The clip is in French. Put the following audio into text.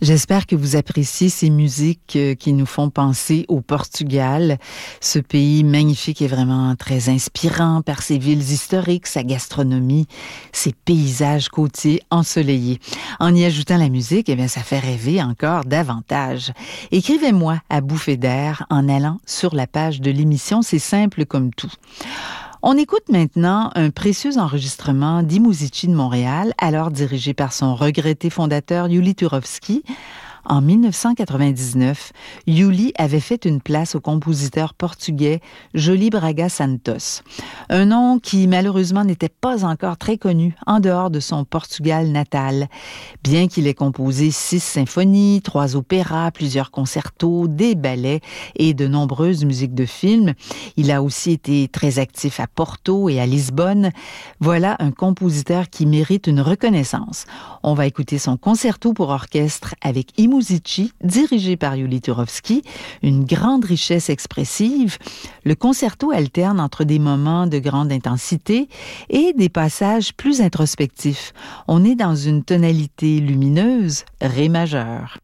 J'espère que vous appréciez ces musiques qui nous font penser au Portugal, ce pays magnifique et vraiment très inspirant par ses villes historiques, sa gastronomie, ses paysages côtiers ensoleillés. En y ajoutant la musique, eh bien, ça fait rêver encore davantage. Écrivez-moi à Bouffée d'air en allant sur la page de l'émission, c'est simple comme tout. On écoute maintenant un précieux enregistrement d'I-Muzyczi de Montréal, alors dirigé par son regretté fondateur Júlio Turowski. En 1999, Júlio avait fait une place au compositeur portugais Joly Braga Santos. Un nom qui malheureusement n'était pas encore très connu en dehors de son Portugal natal. Bien qu'il ait composé 6 symphonies, 3 opéras, plusieurs concertos, des ballets et de nombreuses musiques de films, il a aussi été très actif à Porto et à Lisbonne. Voilà un compositeur qui mérite une reconnaissance. On va écouter son concerto pour orchestre avec I-Muzyczi, dirigé par Júlio Turowski, une grande richesse expressive. Le concerto alterne entre des moments de grande intensité et des passages plus introspectifs. On est dans une tonalité lumineuse, ré majeur.